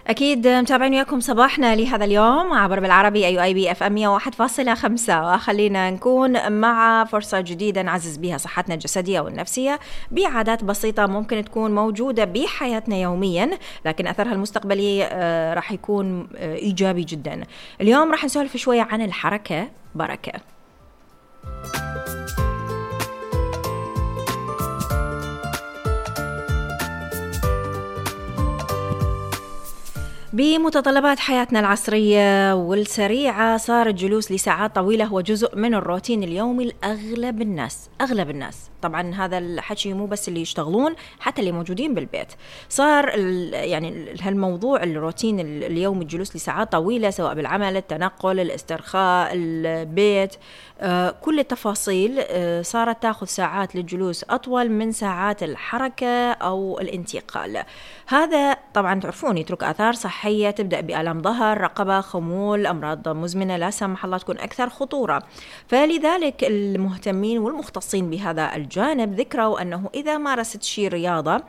أكيد متابعين وياكم صباحنا لهذا اليوم عبر بالعربي UIB FM 101.5. خلينا نكون مع فرصة جديدة نعزز بها صحتنا الجسدية والنفسية بعادات بسيطة ممكن تكون موجودة بحياتنا يوميا، لكن أثرها المستقبلي راح يكون إيجابي جدا. اليوم راح نسولف شوية عن الحركة بركة. بمتطلبات حياتنا العصرية والسريعة صار الجلوس لساعات طويلة هو جزء من الروتين اليومي لأغلب الناس. طبعا هذا الحكي مو بس اللي يشتغلون، حتى اللي موجودين بالبيت صار يعني هالموضوع الروتين اليومي الجلوس لساعات طويلة، سواء بالعمل، التنقل، الاسترخاء، البيت، كل التفاصيل صارت تأخذ ساعات للجلوس أطول من ساعات الحركة أو الانتقال. هذا طبعا تعرفون يترك آثار صحية تبدأ بآلام ظهر، رقبة، خمول، أمراض مزمنة لا سمح الله تكون أكثر خطورة. فلذلك المهتمين والمختصين بهذا الجانب ذكروا أنه إذا مارست شيء رياضة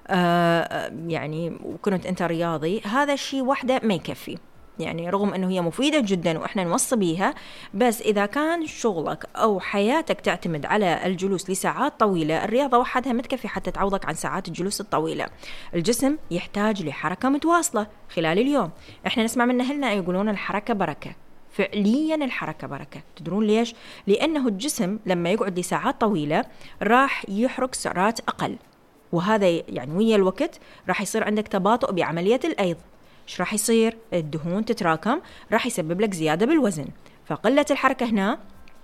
يعني وكنت أنت رياضي، هذا شيء وحده ما يكفي، يعني رغم أنه هي مفيدة جدا وإحنا نوصي بيها، بس إذا كان شغلك أو حياتك تعتمد على الجلوس لساعات طويلة، الرياضة وحدها ما تكفي حتى تعوضك عن ساعات الجلوس الطويلة. الجسم يحتاج لحركة متواصلة خلال اليوم. إحنا نسمع من أهلنا يقولون الحركة بركة، فعليا الحركة بركة. تدرون ليش؟ لأنه الجسم لما يقعد لساعات طويلة راح يحرق سعرات أقل، وهذا يعني ويا الوقت راح يصير عندك تباطؤ بعملية الأيض. ايش راح يصير؟ الدهون تتراكم، راح يسبب لك زيادة بالوزن. فقلة الحركة هنا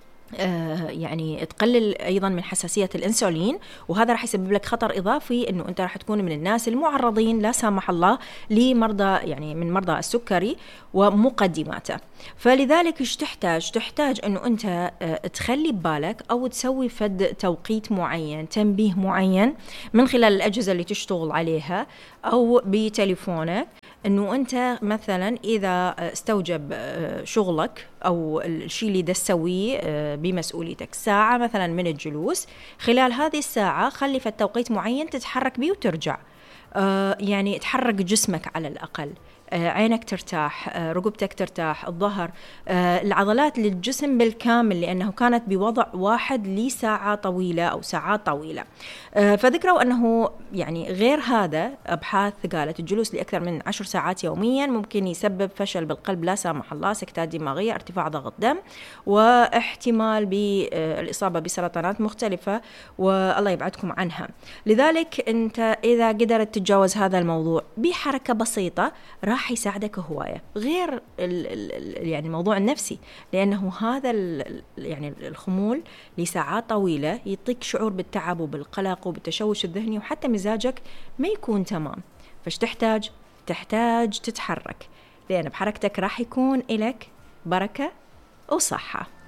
يعني تقلل أيضا من حساسية الأنسولين، وهذا راح يسبب لك خطر إضافي أنه أنت راح تكون من الناس المعرضين لا سمح الله لمرضى، يعني من مرضى السكري ومقدماته. فلذلك ايش تحتاج أنه أنت تخلي ببالك أو تسوي فد توقيت معين، تنبيه معين من خلال الأجهزة اللي تشتغل عليها أو بتليفونك، أنه أنت مثلا إذا استوجب شغلك أو الشيء اللي تسويه بمسؤوليتك ساعة مثلا من الجلوس، خلال هذه الساعة خلي في التوقيت معين تتحرك بيه وترجع، يعني تحرك جسمك على الأقل، عينك ترتاح، رقبتك ترتاح، الظهر، العضلات للجسم بالكامل، لأنه كانت بوضع واحد لساعة طويلة أو ساعات طويلة. فذكروا أنه يعني غير هذا أبحاث قالت الجلوس لأكثر من 10 ساعات يوميا ممكن يسبب فشل بالقلب لا سمح الله، سكتات دماغية، ارتفاع ضغط دم، واحتمال بالإصابة بسرطانات مختلفة والله يبعدكم عنها. لذلك أنت إذا قدرت تتجاوز هذا الموضوع بحركة بسيطة راح يساعدك هواية، غير يعني الموضوع النفسي، لأنه هذا يعني الخمول لساعات طويلة يعطيك شعور بالتعب وبالقلق وبالتشوش الذهني، وحتى مزاجك ما يكون تمام. فاش تحتاج تتحرك، لأن بحركتك راح يكون إلك بركة وصحة.